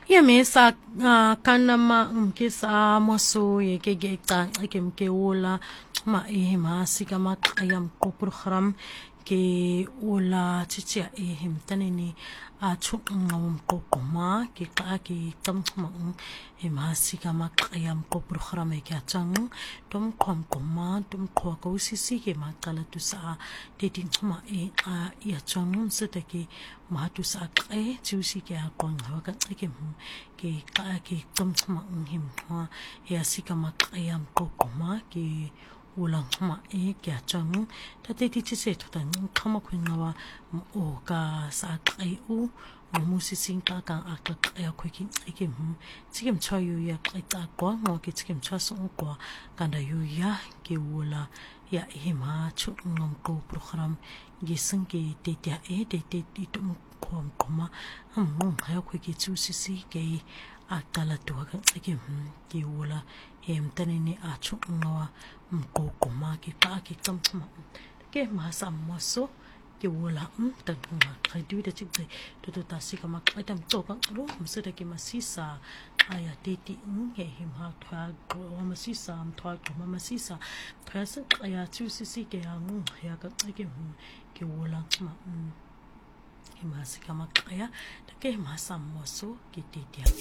ya mesa kanama mkisa moso ye ke ta ke mkeula ma ma sika ma ayam ko program ke ola chicha him tanini a chu ngam ko ma ke ka ke tam ma ma sika ma ayam ko program ke chang tom kom ma tom ko ko sisi ke ma kala tu sa te tin ma a ya chang se te ke ma tu sa chu si ke a kon ha ka ke ka ke tom ma him ha ya sika ma ayam ko ma ke ulang ma ke chang ta te ti se ta kama kwingawa o ka sa kai u musi sinka ka akla ya kwiki tikem cha yu ya ta kwa ngo ke tikem cha so kwa kanda yu ya ke wala ya hima chu ngam ko program gi sing ke te te te tum kom koma ya kwiki chu si ke akala to ka ke wala hem tanini a chu ngawa ko koma ke ka ke tam ke ma sam so ke wala tan nga kai du de chik to ta si ka ma kai tam to ka ro mse de ke masisa aya te ti nge him ha thwa ko masisa am thwa ko masisa thwa sa aya chu si ke ha ngu ya ka ke wala ma ke ma si ka ma aya ke ma sam so ke te